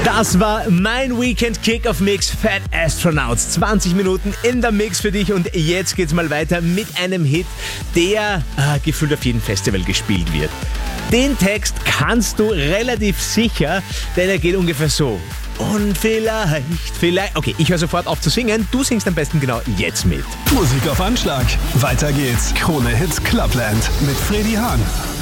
Das war mein Weekend Kick-Off Mix Fat Astronauts. 20 Minuten in der Mix für dich und jetzt geht's mal weiter mit einem Hit, der gefühlt auf jedem Festival gespielt wird. Den Text kannst du relativ sicher, denn er geht ungefähr so. Und vielleicht. Okay, ich höre sofort auf zu singen. Du singst am besten genau jetzt mit. Musik auf Anschlag. Weiter geht's. Krone Hits Clubland mit Freddy Hahn.